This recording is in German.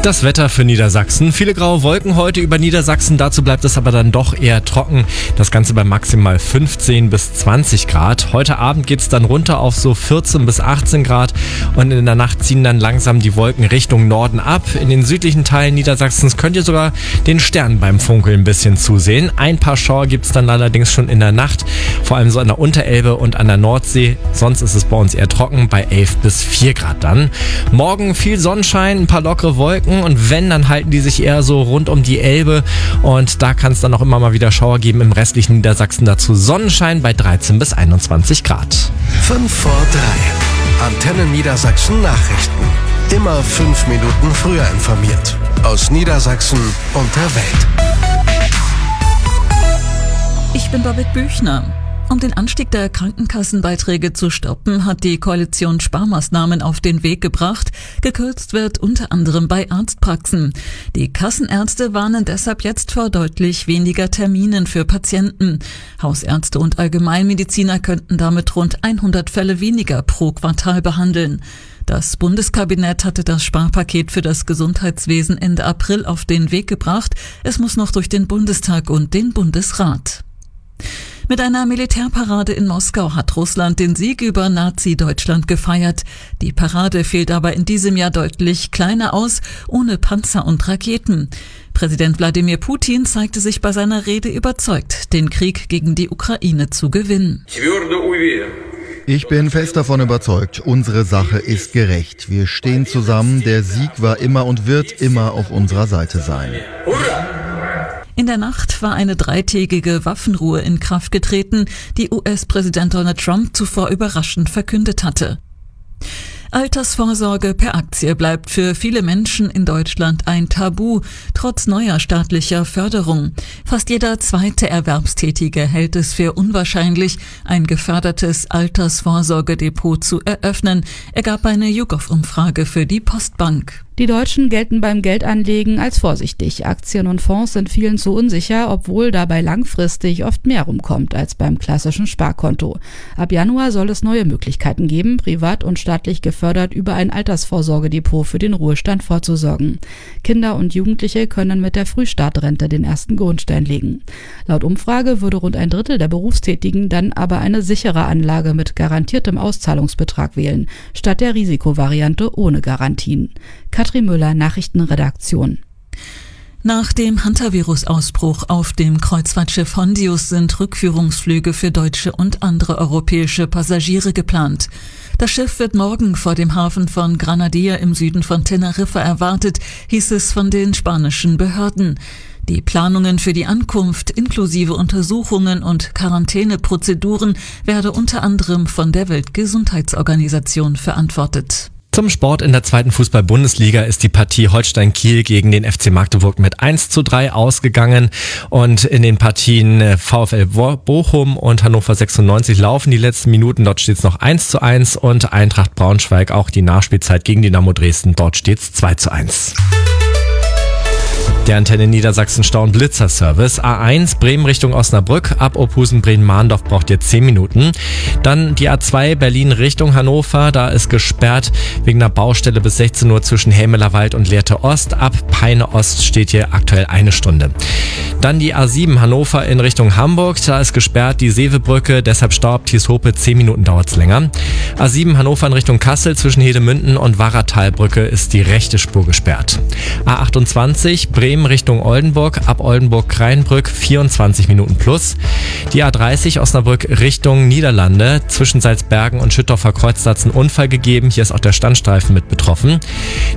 Das Wetter für Niedersachsen. Viele graue Wolken heute über Niedersachsen. Dazu bleibt es aber dann doch eher trocken. Das Ganze bei maximal 15 bis 20 Grad. Heute Abend geht es dann runter auf so 14 bis 18 Grad. Und in der Nacht ziehen dann langsam die Wolken Richtung Norden ab. In den südlichen Teilen Niedersachsens könnt ihr sogar den Sternen beim Funkeln ein bisschen zusehen. Ein paar Schauer gibt es dann allerdings schon in der Nacht. Vor allem so an der Unterelbe und an der Nordsee. Sonst ist es bei uns eher trocken bei 11 bis 4 Grad dann. Morgen viel Sonnenschein, ein paar lockere Wolken. Und wenn, dann halten die sich eher so rund um die Elbe. Und da kann es dann auch immer mal wieder Schauer geben. Im restlichen Niedersachsen dazu Sonnenschein bei 13 bis 21 Grad. 5 vor 3. Antenne Niedersachsen Nachrichten. Immer 5 Minuten früher informiert. Aus Niedersachsen und der Welt. Ich bin Babette Büchner. Um den Anstieg der Krankenkassenbeiträge zu stoppen, hat die Koalition Sparmaßnahmen auf den Weg gebracht. Gekürzt wird unter anderem bei Arztpraxen. Die Kassenärzte warnen deshalb jetzt vor deutlich weniger Terminen für Patienten. Hausärzte und Allgemeinmediziner könnten damit rund 100 Fälle weniger pro Quartal behandeln. Das Bundeskabinett hatte das Sparpaket für das Gesundheitswesen Ende April auf den Weg gebracht. Es muss noch durch den Bundestag und den Bundesrat. Mit einer Militärparade in Moskau hat Russland den Sieg über Nazi-Deutschland gefeiert. Die Parade fiel aber in diesem Jahr deutlich kleiner aus, ohne Panzer und Raketen. Präsident Wladimir Putin zeigte sich bei seiner Rede überzeugt, den Krieg gegen die Ukraine zu gewinnen. Ich bin fest davon überzeugt, unsere Sache ist gerecht. Wir stehen zusammen, der Sieg war immer und wird immer auf unserer Seite sein. In der Nacht war eine 3-tägige Waffenruhe in Kraft getreten, die US-Präsident Donald Trump zuvor überraschend verkündet hatte. Altersvorsorge per Aktie bleibt für viele Menschen in Deutschland ein Tabu, trotz neuer staatlicher Förderung. Fast jeder zweite Erwerbstätige hält es für unwahrscheinlich, ein gefördertes Altersvorsorgedepot zu eröffnen, ergab eine YouGov-Umfrage für die Postbank. Die Deutschen gelten beim Geldanlegen als vorsichtig. Aktien und Fonds sind vielen zu unsicher, obwohl dabei langfristig oft mehr rumkommt als beim klassischen Sparkonto. Ab Januar soll es neue Möglichkeiten geben, privat und staatlich gefördert über ein Altersvorsorgedepot für den Ruhestand vorzusorgen. Kinder und Jugendliche können mit der Frühstartrente den ersten Grundstein legen. Laut Umfrage würde rund ein Drittel der Berufstätigen dann aber eine sichere Anlage mit garantiertem Auszahlungsbetrag wählen, statt der Risikovariante ohne Garantien. Katrin Müller, Nachrichtenredaktion. Nach dem Hantavirus-Ausbruch auf dem Kreuzfahrtschiff Hondius sind Rückführungsflüge für deutsche und andere europäische Passagiere geplant. Das Schiff wird morgen vor dem Hafen von Granadilla im Süden von Teneriffa erwartet, hieß es von den spanischen Behörden. Die Planungen für die Ankunft inklusive Untersuchungen und Quarantäneprozeduren werde unter anderem von der Weltgesundheitsorganisation verantwortet. Zum Sport in der 2. Fußball-Bundesliga ist die Partie Holstein-Kiel gegen den FC Magdeburg mit 1:3 ausgegangen. Und in den Partien VfL Bochum und Hannover 96 laufen die letzten Minuten. Dort steht es noch 1:1 und Eintracht Braunschweig auch die Nachspielzeit gegen Dynamo Dresden. Dort steht es 2:1. Der Antenne Niedersachsen Stau- und Blitzer-Service. A1 Bremen Richtung Osnabrück. Ab Opusen-Bremen-Mahndorf braucht ihr 10 Minuten. Dann die A2 Berlin Richtung Hannover. Da ist gesperrt wegen einer Baustelle bis 16 Uhr zwischen Helmelerwald und Lehrte Ost. Ab Peine Ost steht hier aktuell 1 Stunde. Dann die A7 Hannover in Richtung Hamburg. Da ist gesperrt die Seevebrücke. Deshalb Stau ab Tieshope. 10 Minuten dauert es länger. A7 Hannover in Richtung Kassel zwischen Hedemünden und Warratalbrücke ist die rechte Spur gesperrt. A28 Bremen Richtung Oldenburg, ab Oldenburg-Kreinbrück 24 Minuten plus. Die A30 Osnabrück Richtung Niederlande, zwischen Salzbergen und Schüttorfer Kreuz hat es einen Unfall gegeben. Hier ist auch der Standstreifen mit betroffen.